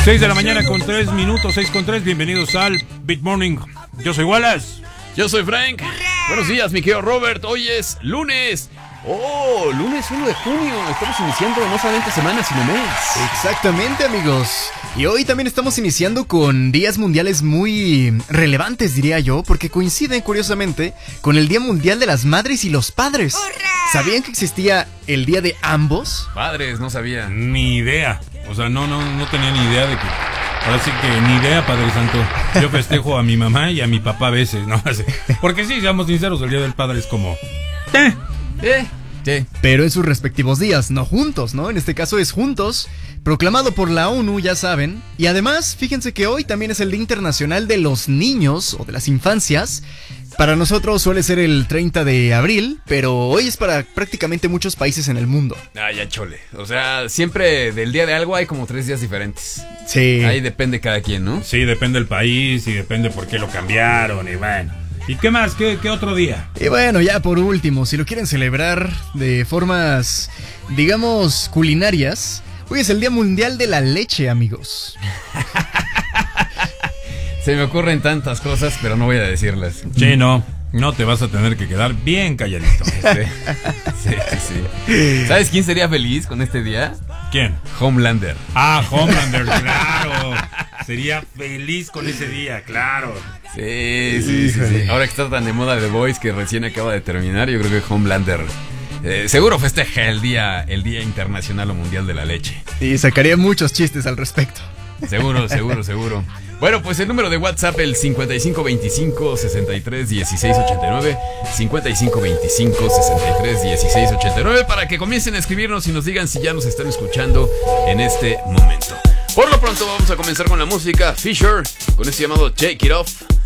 6 de la mañana con 3 minutos, 6 con 3. Bienvenidos al Beat Morning. Yo soy Wallace. Yo soy Frank. Buenos días, mi querido Robert. Hoy es lunes. Oh, lunes 1 de junio. Estamos iniciando no solamente semana, sino mes. Exactamente, amigos. Y hoy también estamos iniciando con días mundiales muy relevantes, diría yo, porque coinciden, curiosamente, con el Día Mundial de las Madres y los Padres. ¡Hurra! ¿Sabían que existía el día de ambos? Padres, no sabía. Ni idea. O sea, no tenía ni idea de que... Ahora sí que ni idea, Padre Santo. Yo festejo a mi mamá y a mi papá a veces, ¿no? Porque sí, seamos sinceros, el Día del Padre es como... Sí. Pero en sus respectivos días, no juntos, ¿no? En este caso es juntos, proclamado por la ONU, ya saben. Y además, fíjense que hoy también es el Día Internacional de los Niños o de las Infancias. Para nosotros suele ser el 30 de abril, pero hoy es para prácticamente muchos países en el mundo. Ah, ya chole. O sea, siempre del día de algo hay como 3 días diferentes. Sí. Ahí depende cada quien, ¿no? Sí, depende del país y depende por qué lo cambiaron y bueno. ¿Y qué más? ¿Qué otro día? Y bueno, ya por último, si lo quieren celebrar de formas, digamos, culinarias, hoy es el Día Mundial de la Leche, amigos. Se me ocurren tantas cosas, pero no voy a decirlas. Sí, no te vas a tener que quedar bien calladito. Sí. ¿Sabes quién sería feliz con este día? ¿Quién? Homelander. Ah, Homelander, claro. Sería feliz con ese día, claro. Sí. Ahora que está tan de moda The Voice que recién acaba de terminar, yo creo que Homelander seguro festeja el día internacional o mundial de la leche. Y sacaría muchos chistes al respecto. Seguro. Bueno, pues el número de WhatsApp, el 5525-631689, 5525-631689, para que comiencen a escribirnos y nos digan si ya nos están escuchando en este momento. Por lo pronto vamos a comenzar con la música Fisher, con este llamado Take It Off.